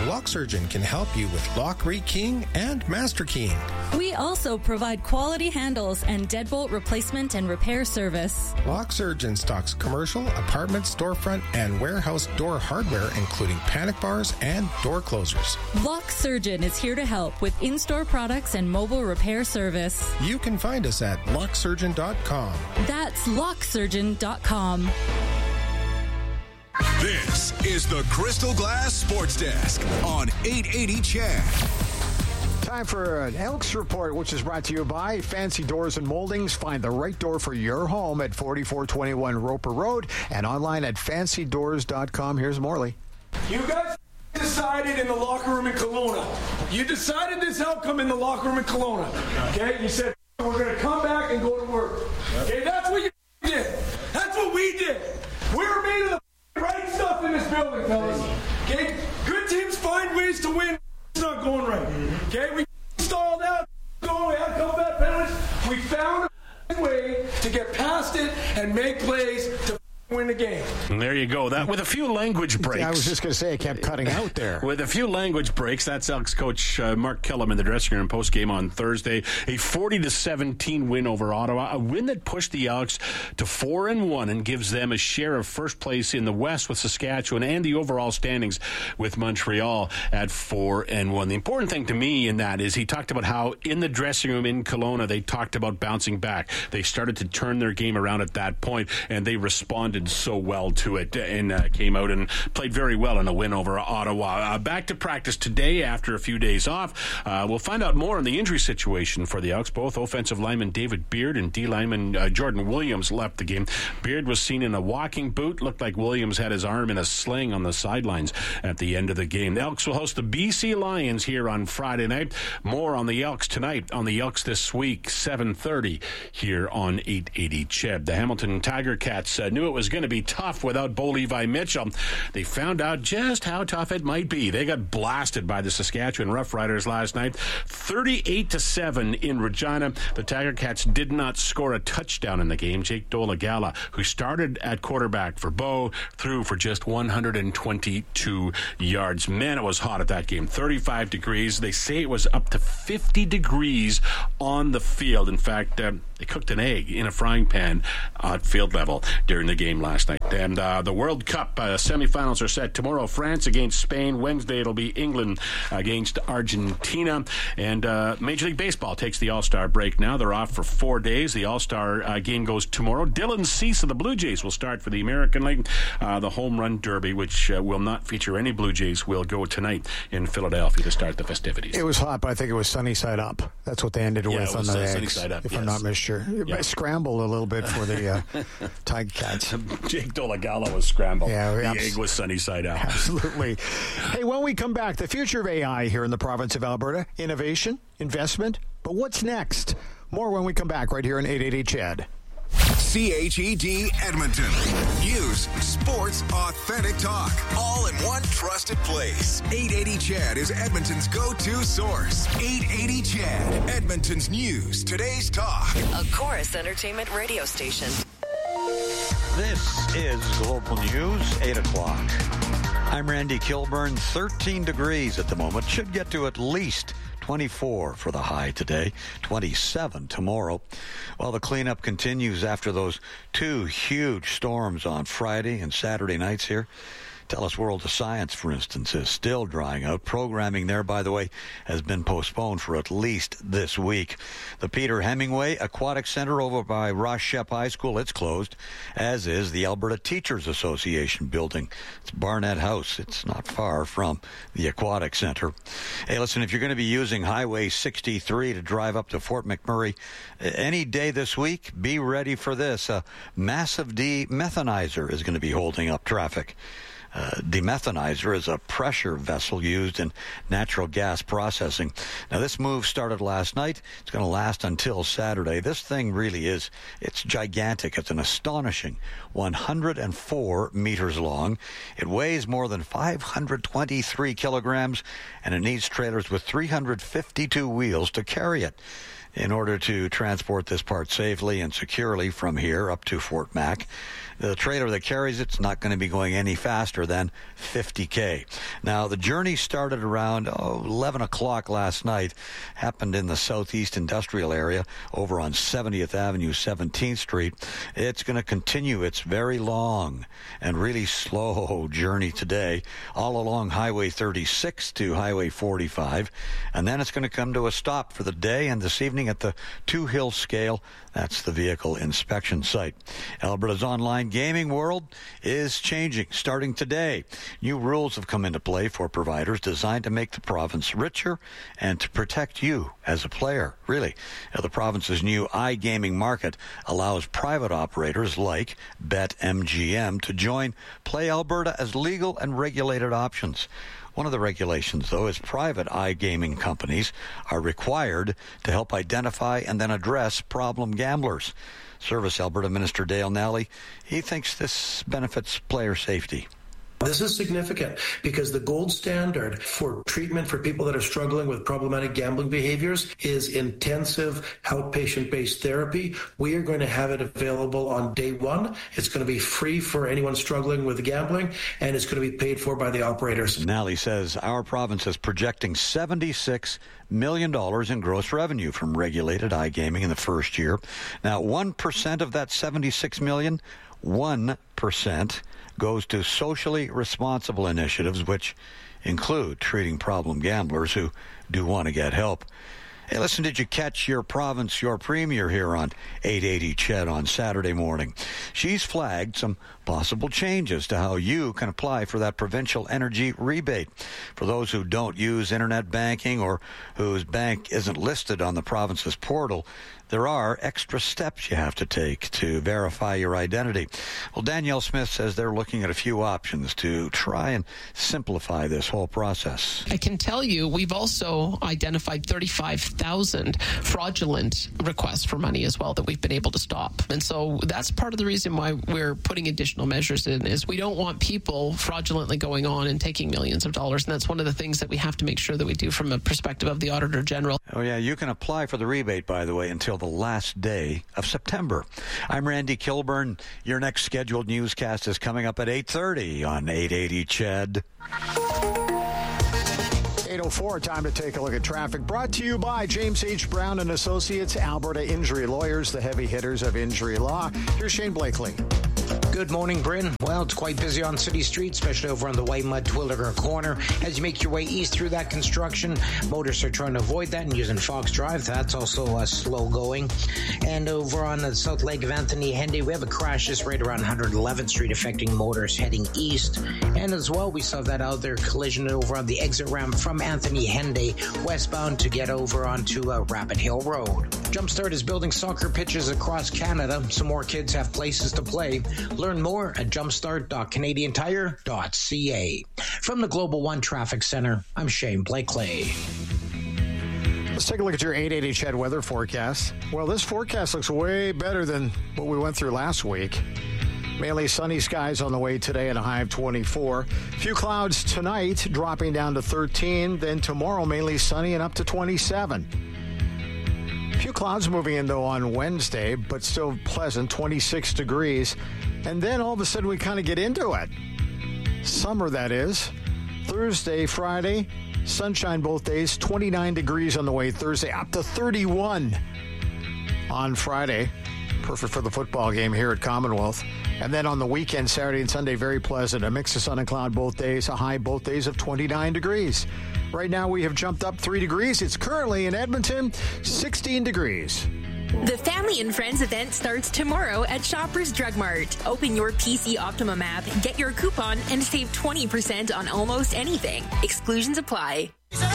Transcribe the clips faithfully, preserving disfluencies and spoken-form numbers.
Lock Surgeon can help you with lock rekeying and master keying. We also provide quality handles and deadbolt replacement and repair service. Lock Surgeon stocks commercial, apartment, storefront, and warehouse door hardware, including panic bars and door closers. Lock Surgeon is here to help with in-store products and mobile repair service. You can find us at lock surgeon dot com. That's lock surgeon dot com. This is the Crystal Glass Sports Desk on eight eighty C H E D. Time for an Elks Report, which is brought to you by Fancy Doors and Moldings. Find the right door for your home at forty-four twenty-one Roper Road and online at fancy doors dot com. Here's Morley. You guys decided in the locker room in Kelowna. You decided this outcome in the locker room in Kelowna. Okay? You said, we're going to come back and go to work. Okay? That's what you did. That's what we did. We were made of the right stuff in this building, fellas. Okay? Good teams find ways to win. It's not going right. Okay? We stalled out. Going. We had a couple bad penalties. We found a way to get past it and make plays to win the game. And there you go. That with a few language breaks. I was just going to say, I kept cutting out there. With a few language breaks, that's Elks coach uh, Mark Killam in the dressing room post-game on Thursday. A forty to seventeen win over Ottawa, a win that pushed the Elks to four and one and gives them a share of first place in the West with Saskatchewan and the overall standings with Montreal at four and one. The important thing to me in that is he talked about how in the dressing room in Kelowna they talked about bouncing back. They started to turn their game around at that point, and they responded so well to it and uh, came out and played very well in a win over Ottawa. Uh, back to practice today after a few days off. Uh, we'll find out more on the injury situation for the Elks. Both offensive lineman David Beard and D lineman uh, Jordan Williams left the game. Beard was seen in a walking boot. Looked like Williams had his arm in a sling on the sidelines at the end of the game. The Elks will host the B C Lions here on Friday night. More on the Elks tonight on the Elks this week, seven thirty here on eight eighty C H E D. The Hamilton Tiger Cats uh, knew it was going to be tough without Bo Levi Mitchell. They found out just how tough it might be. They got blasted by the Saskatchewan Roughriders last night, thirty-eight to seven in Regina. The Tiger Cats did not score a touchdown in the game. Jake Dolagala, who started at quarterback for Bo, threw for just one hundred twenty-two yards. Man, it was hot at that game. thirty-five degrees. They say it was up to fifty degrees on the field. In fact, uh, they cooked an egg in a frying pan at field level during the game last night. And uh, the World Cup uh, semifinals are set tomorrow. France against Spain. Wednesday it'll be England against Argentina. And uh, Major League Baseball takes the All-Star break now. They're off for four days. The All-Star uh, game goes tomorrow. Dylan Cease of the Blue Jays will start for the American League. Uh, the Home Run Derby, which uh, will not feature any Blue Jays, will go tonight in Philadelphia to start the festivities. It was hot, but I think it was sunny side up. That's what they ended yeah, with on the uh, eggs, sunny side up, if yes. I'm not mis- sure. Yeah. Scrambled a little bit for the uh, Tiger Cats. Jake Dolagala was scrambled. Yeah, the abs- egg was sunny side up. Absolutely. Hey, when we come back, the future of A I here in the province of Alberta, innovation, investment, but what's next? More when we come back right here on eight eighty C H E D. C H E D Edmonton. News, sports, authentic talk. All in one trusted place. eight eighty C H E D is Edmonton's go-to source. eight eighty C H E D. Edmonton's news. Today's talk. A Chorus Entertainment radio station. This is Global News, eight o'clock. I'm Randy Kilburn. thirteen degrees at the moment. Should get to at least twenty-four for the high today, twenty-seven tomorrow. While the cleanup continues after those two huge storms on Friday and Saturday nights here. TELUS World of Science, for instance, is still drying out. Programming there, by the way, has been postponed for at least this week. The Peter Hemingway Aquatic Center over by Ross Shep High School, it's closed, as is the Alberta Teachers Association building. It's Barnett House. It's not far from the Aquatic Center. Hey, listen, if you're going to be using Highway sixty-three to drive up to Fort McMurray any day this week, be ready for this. A massive demethanizer is going to be holding up traffic. Uh, demethanizer is a pressure vessel used in natural gas processing. Now, this move started last night. It's going to last until Saturday. This thing really is, it's gigantic. It's an astonishing one hundred four meters long. It weighs more than five hundred twenty-three kilograms, and it needs trailers with three hundred fifty-two wheels to carry it. in order to transport this part safely and securely from here up to Fort Mac. The trailer that carries it's not going to be going any faster than fifty K. Now, the journey started around oh, eleven o'clock last night, happened in the southeast industrial area over on seventieth Avenue, seventeenth Street. It's going to continue its very long and really slow journey today, all along Highway thirty-six to Highway forty-five, and then it's going to come to a stop for the day and this evening at the Two Hill Scale. That's the vehicle inspection site. Alberta's online gaming world is changing starting today. New rules have come into play for providers designed to make the province richer and to protect you as a player, really. Now, the province's new iGaming market allows private operators like BetMGM to join Play Alberta as legal and regulated options. One of the regulations, though, is private iGaming companies are required to help identify and then address problem gamblers. Service Alberta Minister Dale Nally, he thinks this benefits player safety. This is significant because the gold standard for treatment for people that are struggling with problematic gambling behaviors is intensive outpatient-based therapy. We are going to have it available on day one. It's going to be free for anyone struggling with gambling, and it's going to be paid for by the operators. Nally says our province is projecting seventy-six million dollars in gross revenue from regulated iGaming in the first year. Now, one percent of that seventy-six million dollars, one percent goes to socially responsible initiatives, which include treating problem gamblers who do want to get help. Hey, listen, did you catch your province, your premier here on eight eighty C H E D on Saturday morning? She's flagged some possible changes to how you can apply for that provincial energy rebate. For those who don't use internet banking or whose bank isn't listed on the province's portal, there are extra steps you have to take to verify your identity. Well, Danielle Smith says they're looking at a few options to try and simplify this whole process. I can tell you we've also identified thirty-five thousand fraudulent requests for money as well that we've been able to stop. And so that's part of the reason why we're putting additional measures in, is we don't want people fraudulently going on and taking millions of dollars. And that's one of the things that we have to make sure that we do from a perspective of the Auditor General. Oh, yeah, you can apply for the rebate, by the way, until the last day of September. I'm Randy Kilburn. Your next scheduled newscast is coming up at eight thirty on eight eighty C H E D. eight oh four, time to take a look at traffic. Brought to you by James H. Brown and Associates, Alberta Injury Lawyers, the heavy hitters of injury law. Here's Shane Blakely. Good morning, Bryn. Well, it's quite busy on city streets, especially over on the White Mud Twilliger corner. As you make your way east through that construction, motorists are trying to avoid that and using Fox Drive. That's also uh, slow going. And over on the South Lake of Anthony Henday, we have a crash just right around one hundred eleventh Street affecting motorists heading east. And as well, we saw that out there collision over on the exit ramp from Anthony Henday westbound to get over onto uh, Rapid Hill Road. Jumpstart is building soccer pitches across Canada so more kids have places to play. Learn more at jumpstart dot canadian tire dot c a. From the Global One Traffic Center, I'm Shane Blakely. Let's take a look at your eight eighty C H E D weather forecast. Well, this forecast looks way better than what we went through last week. Mainly sunny skies on the way today and a high of twenty-four. Few clouds tonight, dropping down to thirteen. Then tomorrow, mainly sunny and up to twenty-seven. Few clouds moving in, though, on Wednesday, but still pleasant, twenty-six degrees. And then all of a sudden we kind of get into it. Summer, that is. Thursday, Friday, sunshine both days, twenty-nine degrees on the way Thursday, up to thirty-one on Friday. Perfect for the football game here at Commonwealth. And then on the weekend, Saturday and Sunday, very pleasant. A mix of sun and cloud both days, a high both days of twenty-nine degrees. Right now we have jumped up three degrees. It's currently in Edmonton, sixteen degrees. The Family and Friends event starts tomorrow at Shoppers Drug Mart. Open your P C Optimum app, get your coupon, and save twenty percent on almost anything. Exclusions apply.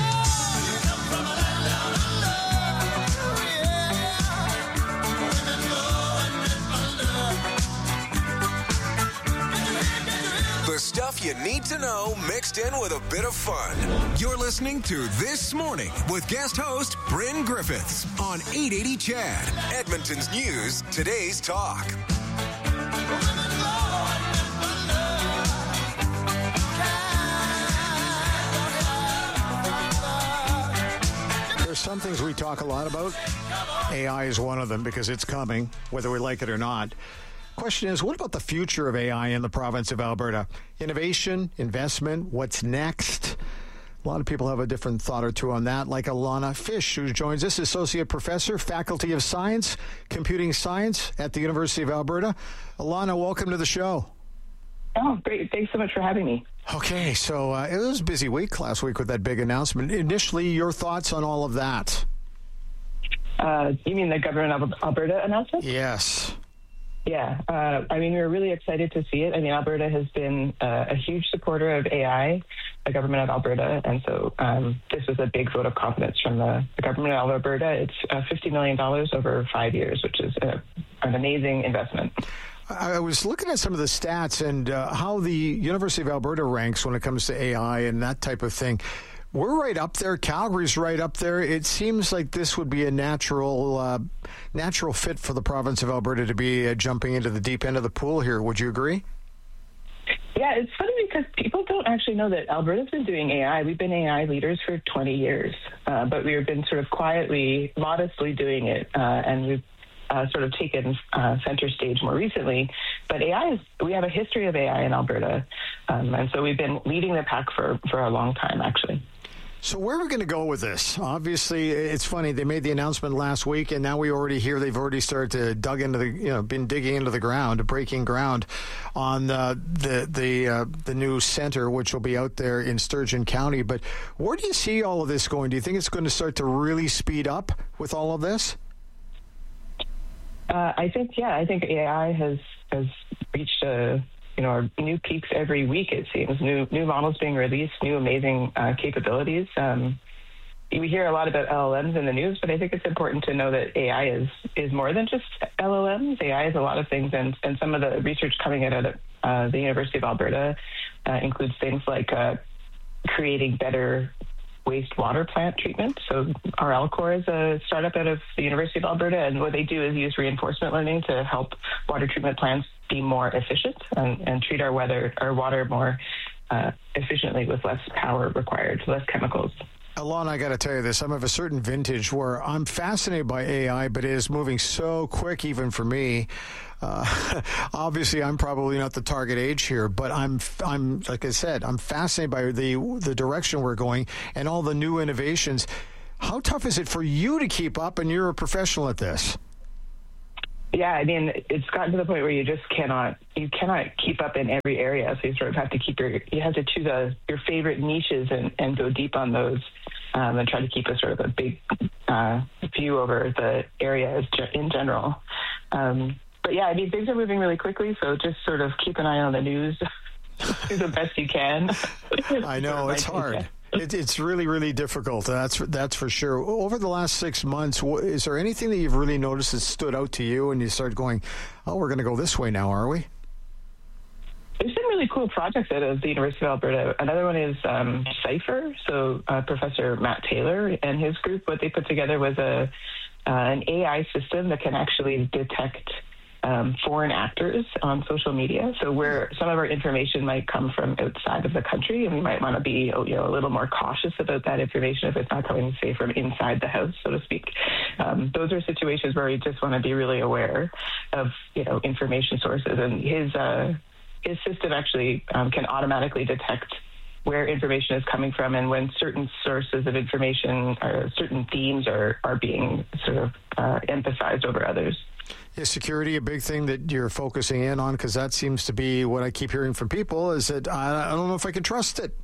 The stuff you need to know mixed in with a bit of fun. You're listening to This Morning with guest host Bryn Griffiths on eight eighty C H E D, Edmonton's News, Today's Talk. Some things we talk a lot about. A I is one of them because it's coming, whether we like it or not. Question is, what about the future of A I in the province of Alberta? Innovation, investment, what's next? A lot of people have a different thought or two on that, like Alana Fish, who joins us, Associate Professor, Faculty of Science, Computing Science at the University of Alberta. Alana, welcome to the show. Oh, great. Thanks so much for having me. Okay, so uh, it was a busy week last week with that big announcement. Initially, your thoughts on all of that? Uh, you mean the Government of Alberta announcement? Yes. Yeah. Uh, I mean, we were really excited to see it. I mean, Alberta has been uh, a huge supporter of A I, the Government of Alberta, and so um, this was a big vote of confidence from the, the Government of Alberta. It's uh, fifty million dollars over five years, which is a, an amazing investment. I was looking at some of the stats and uh, how the University of Alberta ranks when it comes to A I and that type of thing. We're right up there. Calgary's right up there. It seems like this would be a natural uh, natural fit for the province of Alberta to be uh, jumping into the deep end of the pool here. Would you agree? Yeah, it's funny because people don't actually know that Alberta's been doing A I. We've been A I leaders for twenty years, uh, but we've been sort of quietly, modestly doing it, uh, and we've Uh, sort of taken uh, center stage more recently. But A I is, we have a history of A I in Alberta. Um, and so we've been leading the pack for, for a long time, actually. So where are we going to go with this? Obviously, it's funny. They made the announcement last week, and now we already hear they've already started to dug into the, you know, been digging into the ground, breaking ground on uh, the the uh, the new center, which will be out there in Sturgeon County. But where do you see all of this going? Do you think it's going to start to really speed up with all of this? Uh, I think, yeah, I think A I has has reached a, you know, new peaks every week, it seems. New new models being released, new amazing uh, capabilities. Um, we hear a lot about L L Ms in the news, but I think it's important to know that A I is is more than just L L Ms. A I is a lot of things, and, and some of the research coming out of uh, the University of Alberta uh, includes things like uh, creating better wastewater plant treatment. So R L Core is a startup out of the University of Alberta, and what they do is use reinforcement learning to help water treatment plants be more efficient and, and treat our weather, our water more uh, efficiently with less power required, less chemicals. Alana, I got to tell you this. I'm of a certain vintage where I'm fascinated by A I, but it is moving so quick even for me. Uh, obviously, I'm probably not the target age here, but I'm, I'm like I said, I'm fascinated by the the direction we're going and all the new innovations. How tough is it for you to keep up, and you're a professional at this? Yeah, I mean, it's gotten to the point where you just cannot, you cannot keep up in every area. So you sort of have to keep your, you have to choose a, your favorite niches and, and go deep on those, um, and try to keep a sort of a big uh, view over the areas in general. Um, but yeah, I mean, things are moving really quickly. So just sort of keep an eye on the news, do the best you can. I know, it's hard. It, it's really, really difficult. That's that's for sure. Over the last six months, is there anything that you've really noticed that stood out to you and you started going, oh, we're going to go this way now, are we? There's some really cool projects out of the University of Alberta. Another one is um, Cypher. So uh, Professor Matt Taylor and his group, what they put together was a uh, an A I system that can actually detect Um, foreign actors on social media. So where some of our information might come from outside of the country, and we might want to be, you know, a little more cautious about that information if it's not coming, say, from inside the house, so to speak. Um, those are situations where we just want to be really aware of, you know, information sources. And his uh, his system actually um, can automatically detect where information is coming from and when certain sources of information or certain themes are, are being sort of uh, emphasized over others. Is security a big thing that you're focusing in on? Because that seems to be what I keep hearing from people, is that I, I don't know if I can trust it.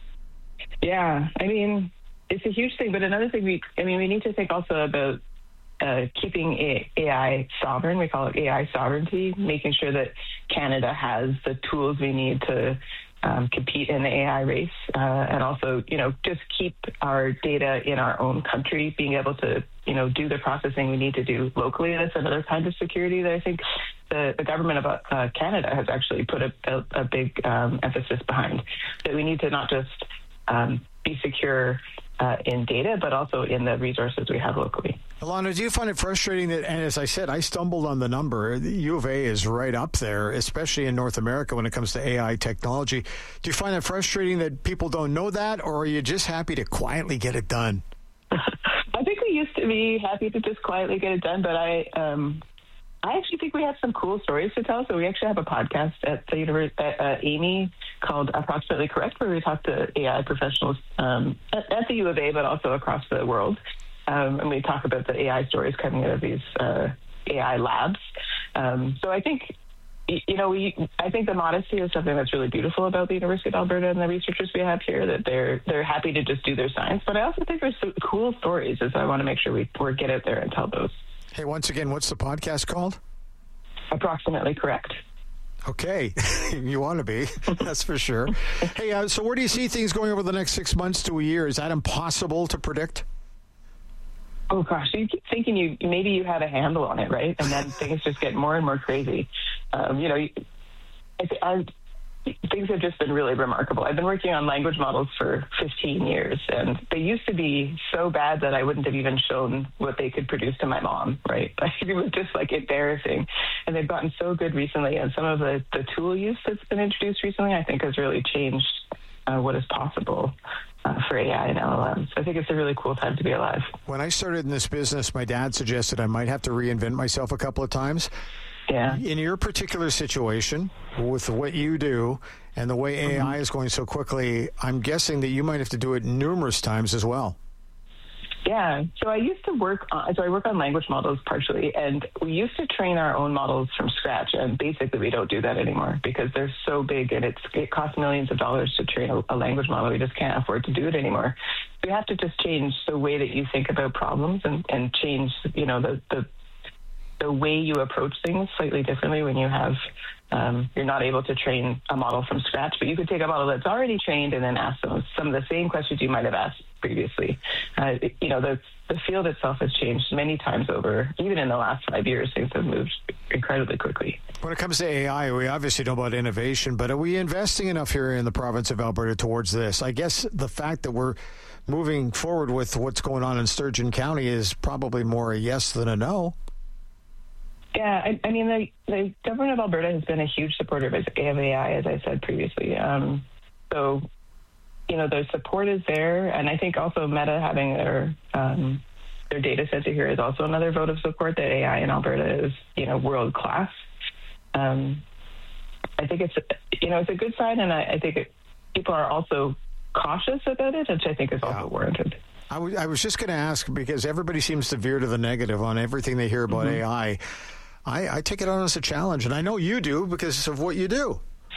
Yeah, I mean, it's a huge thing. But another thing, we, I mean, we need to think also about uh, keeping A I sovereign. We call it A I sovereignty, making sure that Canada has the tools we need to Um, compete in the A I race, uh, and also, you know, just keep our data in our own country, being able to, you know, do the processing we need to do locally. That's another kind of security that I think the, the government of uh, Canada has actually put a, a, a big um, emphasis behind, that we need to not just um, be secure uh, in data, but also in the resources we have locally. Alana, do you find it frustrating that, and as I said, I stumbled on the number, the U of A is right up there, especially in North America when it comes to A I technology. Do you find it frustrating that people don't know that, or are you just happy to quietly get it done? I think used to be happy to just quietly get it done, but I um, I actually think we have some cool stories to tell. So we actually have a podcast at the university, at uh, Amy called Approximately Correct, where we talk to A I professionals um, at, at the U of A, but also across the world. Um, and we talk about the A I stories coming out of these uh, A I labs. Um, so I think, you know, we I think the modesty is something that's really beautiful about the University of Alberta and the researchers we have here, that they're they're happy to just do their science. But I also think there's some cool stories, and so I want to make sure we, we get out there and tell those. Hey, once again, what's the podcast called? Approximately Correct. Okay. You want to be, that's for sure. Hey, uh, so where do you see things going over the next six months to a year? Is that impossible to predict? Oh, gosh, you keep thinking you maybe you have a handle on it, right? And then things just get more and more crazy. Um, you know, I, I, things have just been really remarkable. I've been working on language models for fifteen years, and they used to be so bad that I wouldn't have even shown what they could produce to my mom, right? It was just, like, embarrassing. And they've gotten so good recently, and some of the, the tool use that's been introduced recently, I think, has really changed uh, what is possible. Uh, for A I and L L Ms. I think it's a really cool time to be alive. When I started in this business, my dad suggested I might have to reinvent myself a couple of times. Yeah. In your particular situation, with what you do and the way A I mm-hmm. is going so quickly, I'm guessing that you might have to do it numerous times as well. Yeah. So I used to work on, so I work on language models partially, and we used to train our own models from scratch, and basically we don't do that anymore because they're so big and it's, it costs millions of dollars to train a, a language model. We just can't afford to do it anymore. We have to just change the way that you think about problems and, and change, you know, the, the, the way you approach things slightly differently when you have, um, you're not able to train a model from scratch, but you could take a model that's already trained and then ask them some of the same questions you might have asked previously. Uh, it, you know, the, the field itself has changed many times over. Even in the last five years, things have moved incredibly quickly. When it comes to A I, we obviously know about innovation, but are we investing enough here in the province of Alberta towards this? I guess the fact that we're moving forward with what's going on in Sturgeon County is probably more a yes than a no. Yeah, I, I mean, the, the government of Alberta has been a huge supporter of A I, as I said previously. Um, so, you know, the support is there, and I think also Meta having their um, their data center here is also another vote of support that A I in Alberta is, you know, world class. Um, I think it's, you know, it's a good sign, and I, I think it, people are also cautious about it, which I think is yeah. also warranted. I, w- I was just going to ask, because everybody seems to veer to the negative on everything they hear about mm-hmm. A I. I. I take it on as a challenge, and I know you do because of what you do.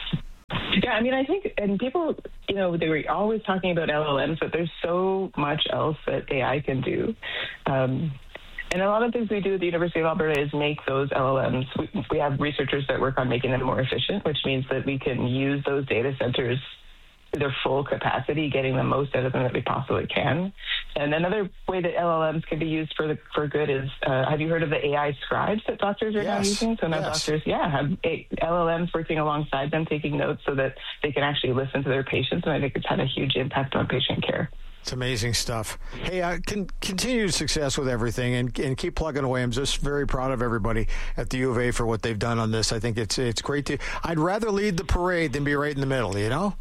Yeah, I mean, I think, and people, you know, they were always talking about L L Ms, but there's so much else that A I can do. Um, and a lot of things we do at the University of Alberta is make those L L Ms. We, we have researchers that work on making them more efficient, which means that we can use those data centers to their full capacity, getting the most out of them that we possibly can. And another way that L L Ms can be used for the, for good is, uh, have you heard of the A I scribes that doctors are yes. now using? So now yes. doctors, yeah, have a, L L Ms working alongside them, taking notes so that they can actually listen to their patients. And I think it's had a huge impact on patient care. It's amazing stuff. Hey, uh, con- continued success with everything, and, and keep plugging away. I'm just very proud of everybody at the U of A for what they've done on this. I think it's it's great to. I'd rather lead the parade than be right in the middle. You know.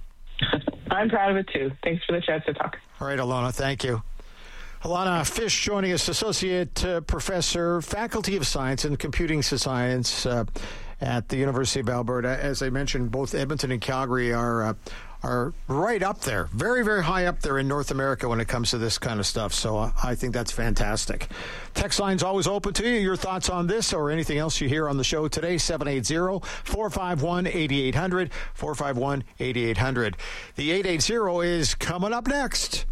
I'm proud of it too. Thanks for the chance to talk. All right, Alana, thank you. Alana Fish joining us, Associate uh, Professor, Faculty of Science and Computing Science uh, at the University of Alberta. As I mentioned, both Edmonton and Calgary are uh, are right up there, very, very high up there in North America when it comes to this kind of stuff. So uh, I think that's fantastic. Text line's always open to you. Your thoughts on this or anything else you hear on the show today, seven eight zero, four five one, eight eight zero zero, four five one, eight eight zero zero. The eight eight zero is coming up next.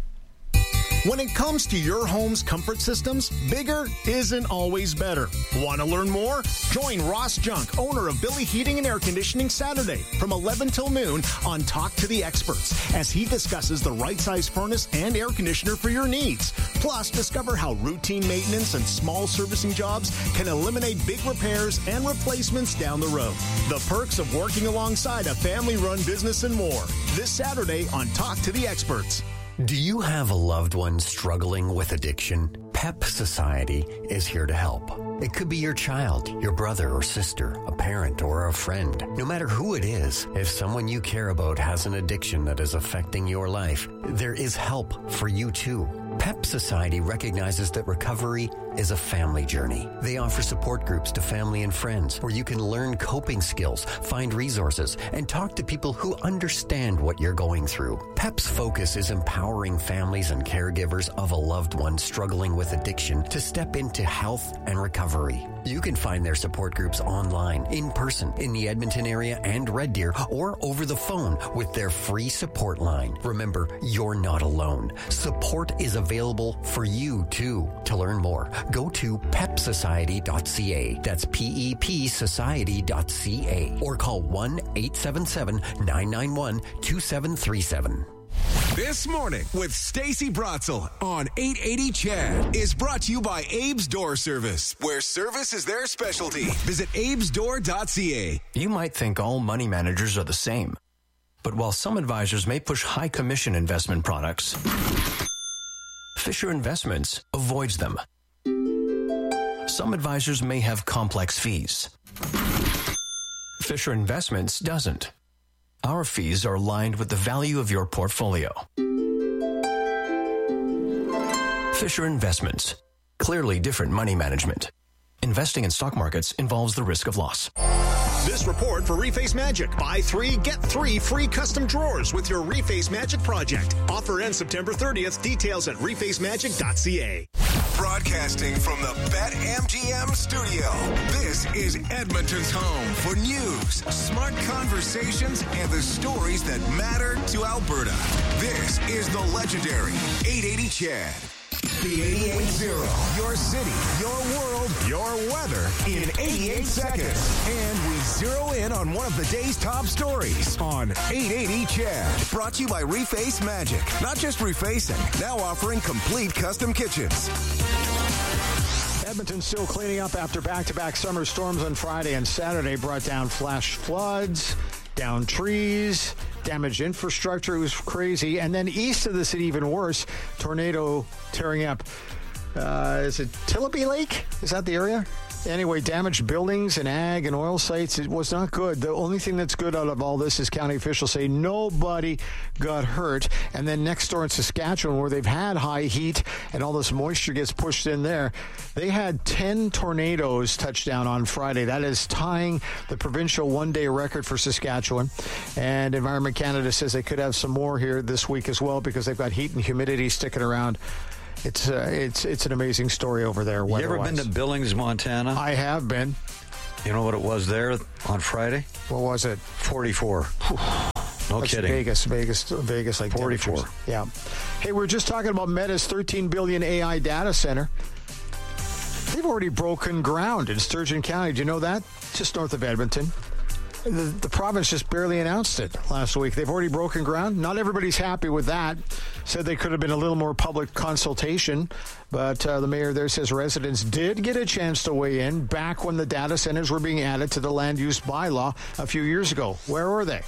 When it comes to your home's comfort systems, bigger isn't always better. Want to learn more? Join Ross Junk, owner of Billy Heating and Air Conditioning, Saturday from eleven till noon on Talk to the Experts as he discusses the right size furnace and air conditioner for your needs. Plus, discover how routine maintenance and small servicing jobs can eliminate big repairs and replacements down the road. The perks of working alongside a family-run business and more. This Saturday on Talk to the Experts. Do you have a loved one struggling with addiction? PEP Society is here to help. It could be your child, your brother or sister, a parent or a friend. No matter who it is, if someone you care about has an addiction that is affecting your life, there is help for you too. PEP Society recognizes that recovery is a family journey. They offer support groups to family and friends where you can learn coping skills, find resources, and talk to people who understand what you're going through. PEP's focus is empowering families and caregivers of a loved one struggling with addiction to step into health and recovery. You can find their support groups online, in person, in the Edmonton area and Red Deer, or over the phone with their free support line. Remember, you're not alone. Support is available for you, too. To learn more, go to pep society dot c a. That's P E P society dot c a. Or call one eight seven seven, nine nine one, two seven three seven. This Morning with Stacey Brotzel on eight eighty C H E D is brought to you by Abe's Door Service, where service is their specialty. Visit abes door dot c a. You might think all money managers are the same. But while some advisors may push high commission investment products, Fisher Investments avoids them. Some advisors may have complex fees. Fisher Investments doesn't. Our fees are aligned with the value of your portfolio. Fisher Investments. Clearly different money management. Investing in stock markets involves the risk of loss. This report for Reface Magic. Buy three, get three free custom drawers with your Reface Magic project. Offer ends September thirtieth. Details at reface magic dot c a. Broadcasting from the BetMGM studio, this is Edmonton's home for news, smart conversations, and the stories that matter to Alberta. This is the legendary eight eighty C H E D. The eighty-eight zero. Your city, your world, your weather in eighty-eight seconds. And we zero in on one of the day's top stories on eight eighty C H E D. Brought to you by Reface Magic. Not just refacing, now offering complete custom kitchens. Edmonton still cleaning up after back-to-back summer storms on Friday and Saturday brought down flash floods, down trees, damaged infrastructure. It was crazy. And then east of the city, even worse, tornado tearing up. Uh, is it Tillaby Lake? Is that the area? Anyway, damaged buildings and ag and oil sites. It was not good. The only thing that's good out of all this is county officials say nobody got hurt. And then next door in Saskatchewan, where they've had high heat and all this moisture gets pushed in there, they had ten tornadoes touch down on Friday. That is tying the provincial one-day record for Saskatchewan. And Environment Canada says they could have some more here this week as well because they've got heat and humidity sticking around. It's uh, it's it's an amazing story over there. You ever been to Billings, Montana? I have been. You know what it was there on Friday? What was it? forty-four. No That's kidding. Vegas, Vegas, Vegas, like forty-four. Yeah. Hey, we we're just talking about Meta's thirteen billion A I data center. They've already broken ground in Sturgeon County. Do you know that? Just north of Edmonton. The, the province just barely announced it last week. They've already broken ground. Not everybody's happy with that. Said they could have been a little more public consultation, but uh, the mayor there says residents did get a chance to weigh in back when the data centers were being added to the land use bylaw a few years ago. Where were they?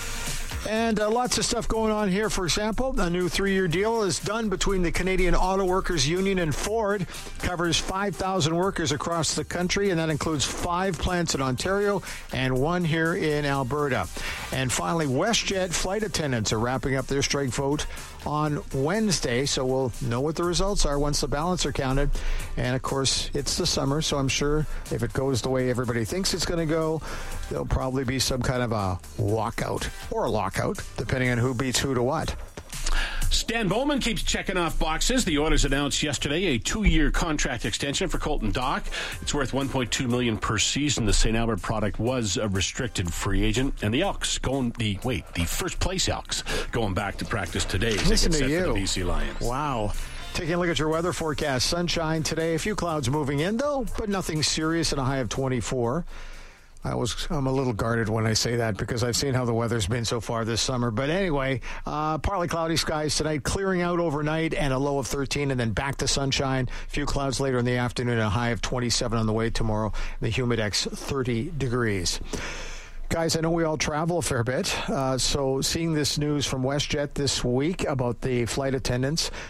And uh, lots of stuff going on here. For example, a new three-year deal is done between the Canadian Auto Workers Union and Ford. Covers five thousand workers across the country, and that includes five plants in Ontario and one here in Alberta. And finally, WestJet flight attendants are wrapping up their strike vote on Wednesday, so we'll know what the results are once the ballots are counted. And, of course, it's the summer, so I'm sure if it goes the way everybody thinks it's going to go, there'll probably be some kind of a walkout or a lockout, depending on who beats who to what. Stan Bowman keeps checking off boxes. The Oilers announced yesterday a two-year contract extension for Colton Dach. It's worth one point two million dollars per season. The Saint Albert product was a restricted free agent, and the Elks going the wait the first place Elks going back to practice today. As Listen they get to set you, for the B C Lions. Wow. Taking a look at your weather forecast. Sunshine today. A few clouds moving in though, but nothing serious. And a high of twenty-four. I was, I'm a little guarded when I say that because I've seen how the weather's been so far this summer. But anyway, uh, partly cloudy skies tonight, clearing out overnight and a low of thirteen, and then back to sunshine. A few clouds later in the afternoon, and a high of twenty-seven on the way tomorrow. The Humidex thirty degrees. Guys, I know we all travel a fair bit. Uh, so seeing this news from WestJet this week about the flight attendants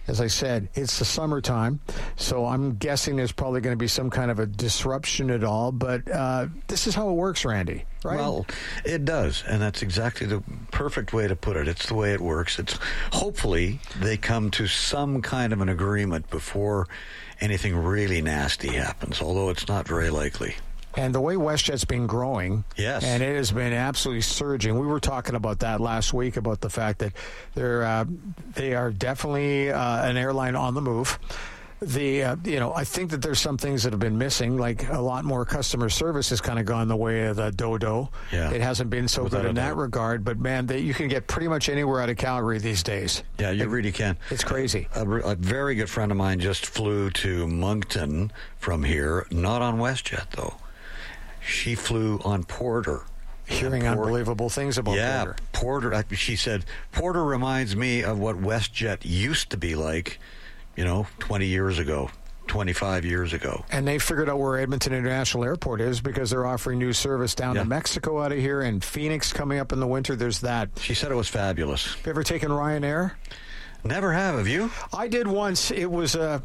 as I said, it's the summertime, so I'm guessing there's probably going to be some kind of a disruption at all, but uh, this is how it works, Randy, right? Well, it does, and that's exactly the perfect way to put it. It's the way it works. It's hopefully they come to some kind of an agreement before anything really nasty happens, although it's not very likely. And the way WestJet's been growing, yes, and it has been absolutely surging. We were talking about that last week, about the fact that they're uh, they are definitely uh, an airline on the move. The uh, you know I think that there's some things that have been missing, like a lot more customer service has kind of gone the way of the Dodo. Yeah. It hasn't been so Without good in a that doubt. regard, but man, they, you can get pretty much anywhere out of Calgary these days. Yeah, you it, really can. It's crazy. A, a very good friend of mine just flew to Moncton from here, not on WestJet though. She flew on Porter. Hearing Porter, unbelievable things about yeah, Porter. Porter. She said, Porter reminds me of what WestJet used to be like, you know, twenty years ago, twenty-five years ago. And they figured out where Edmonton International Airport is because they're offering new service down Yeah. to Mexico out of here, and Phoenix coming up in the winter. There's that. She said it was fabulous. Have you ever taken Ryanair? Never have. Have you? I did once. It was a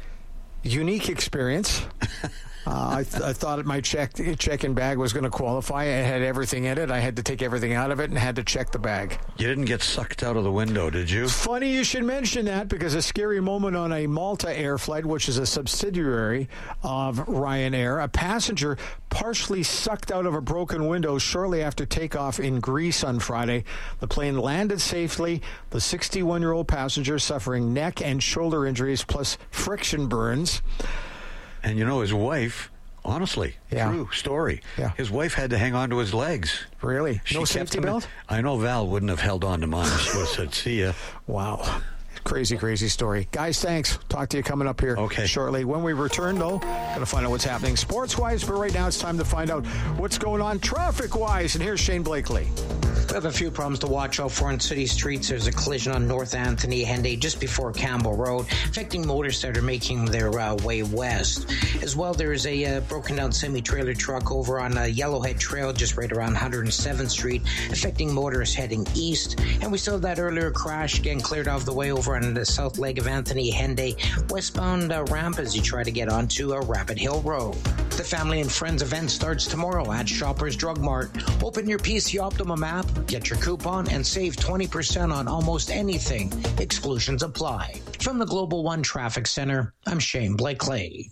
unique experience. Uh, I, th- I thought my check check-in bag was going to qualify. It had everything in it. I had to take everything out of it and had to check the bag. You didn't get sucked out of the window, did you? Funny you should mention that, because a scary moment on a Malta Air flight, which is a subsidiary of Ryanair, a passenger partially sucked out of a broken window shortly after takeoff in Greece on Friday. The plane landed safely. The sixty-one-year-old passenger suffering neck and shoulder injuries plus friction burns. And you know, his wife, honestly, Yeah. true story. Yeah. His wife had to hang on to his legs. Really? She No kept safety him in- belt? I know Val wouldn't have held on to mine. She would have said, see ya. Wow. Crazy, crazy story. Guys, thanks. Talk to you coming up here okay. shortly. When we return, though, going to find out what's happening sports-wise, but right now it's time to find out what's going on traffic-wise. And here's Shane Blakely. We have a few problems to watch out for on city streets. There's a collision on North Anthony Henday just before Campbell Road, affecting motorists that are making their uh, way west. As well, there's a uh, broken down semi-trailer truck over on uh, Yellowhead Trail just right around one hundred seventh Street, affecting motorists heading east. And we still have that earlier crash getting cleared off the way over on the south leg of Anthony Henday, westbound uh, ramp as you try to get onto uh, Rapid Hill Road. The Family and Friends event starts tomorrow at Shoppers Drug Mart. Open your P C Optimum app, get your coupon, and save twenty percent on almost anything. Exclusions apply. From the Global One Traffic Center, I'm Shane Blakely.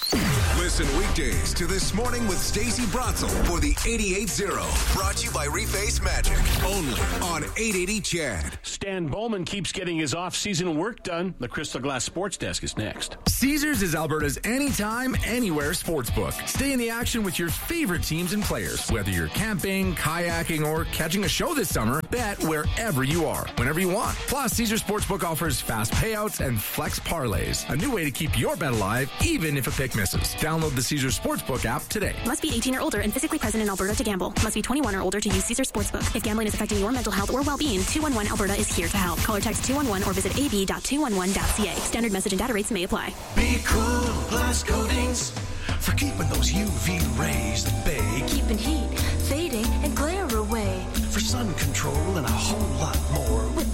Listen weekdays to This Morning with Stacey Brotzel for the eighty-eight zero. Brought to you by Reface Magic. Only on eight eighty C H E D. Stan Bowman keeps getting his off-season work done. The Crystal Glass Sports Desk is next. Caesars is Alberta's anytime, anywhere sportsbook. Stay in the action with your favorite teams and players. Whether you're camping, kayaking, or catching a show this summer, bet wherever you are, whenever you want. Plus, Caesars Sportsbook offers fast payouts and flex parlays. A new way to keep your bet alive, even if a pick misses. Download the Caesars Sportsbook app today. Must be eighteen or older and physically present in Alberta to gamble. Must be twenty-one or older to use Caesars Sportsbook. If gambling is affecting your mental health or well-being, two one one Alberta is here to help. Call or text two one one or visit a b dot two one one dot c a. Standard message and data rates may apply. Be cool, glass coatings, for keeping those U V rays at bay. Keeping heat, fading, and glare away. For sun control and a whole lot more. With